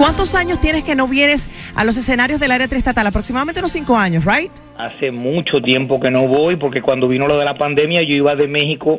¿Cuántos años tienes que no vienes a los escenarios del área triestatal? Aproximadamente unos 5 años, ¿right? Hace mucho tiempo que no voy, porque cuando vino lo de la pandemia yo iba de México.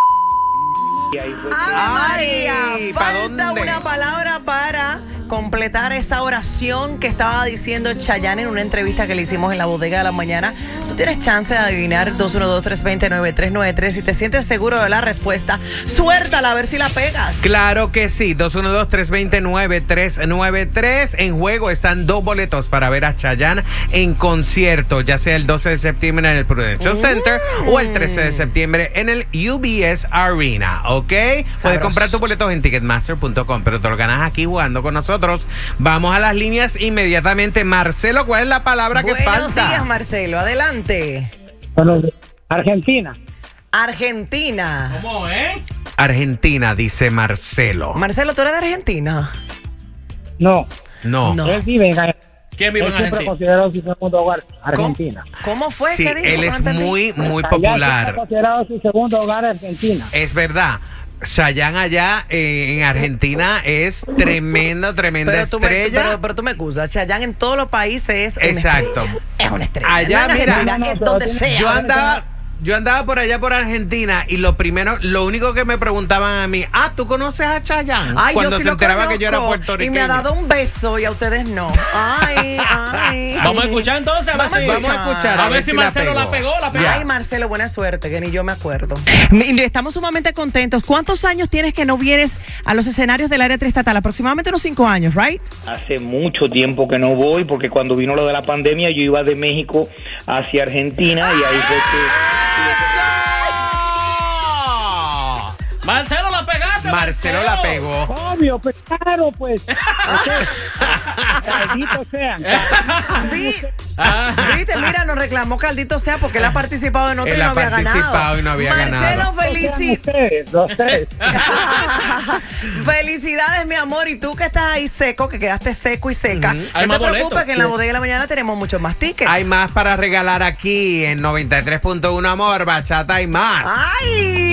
María, ¿pa' falta dónde? una palabra para completar esa oración que estaba diciendo Chayanne en una entrevista que le hicimos en la Bodega de la Mañana. Tú tienes chance de adivinar 212-320-9393. Si te sientes seguro de la respuesta, suéltala a ver si la pegas. Claro que sí, 212-320-9393. En juego están 2 boletos para ver a Chayanne en concierto, ya sea el 12 de septiembre en el Prudential Center o el 13 de septiembre en el UBS Arena, ¿ok? Puedes comprar tus boletos en Ticketmaster.com, pero te lo ganas aquí jugando con nosotros. Vamos a las líneas inmediatamente. Marcelo, ¿cuál es la palabra que falta? Buenos días, Marcelo, adelante. Bueno, Argentina. Argentina. ¿Cómo, Argentina, dice Marcelo. Marcelo, ¿tú eres de Argentina? No. No. No. Él vive en Argentina. ¿Quién vive en Él siempre Argentina? considerado su segundo hogar, Argentina. ¿Cómo fue? Sí, ¿Qué dijo? él es No entendí. muy Allá popular. siempre considerado su segundo hogar, Argentina. Es verdad. Chayanne allá en Argentina es tremenda estrella. Pero tú me excusas, Chayanne en todos los países es Exacto. una estrella. Es una estrella. Allá, No en mira, Argentina, es donde sea. Yo andaba por allá por Argentina y lo único que me preguntaban a mí, ¿tú conoces a Chayanne? Ay, Cuando yo sí se lo enteraba que yo era conozco, puertorriqueño. y me ha dado un beso y a ustedes no. Ay. Vamos a escuchar entonces. Vamos a escuchar. A ver si Marcelo la pegó. Ay, Marcelo, buena suerte, que ni yo me acuerdo. Estamos sumamente contentos. ¿Cuántos años tienes que no vienes a los escenarios del área triestatal? Aproximadamente unos 5 años, ¿right? Hace mucho tiempo que no voy, porque cuando vino lo de la pandemia yo iba de México hacia Argentina y ahí fue que... Marcelo la pegaste. Marcelo la pegó. Obvio, pues claro, pues. Calditos sean. Viste, mira, nos reclamó Caldito Sea porque él ha participado en otro Él y no ha había ganado. participado y no había Marcelo, ganado. Ustedes, los tres. Felicidades, mi amor. Y tú que estás ahí seco, que quedaste seco y seca, Hay no más te preocupes boletos. que en la Bodega de la Mañana tenemos muchos más tickets. Hay más para regalar aquí en 93.1, amor, bachata y más. ¡Ay!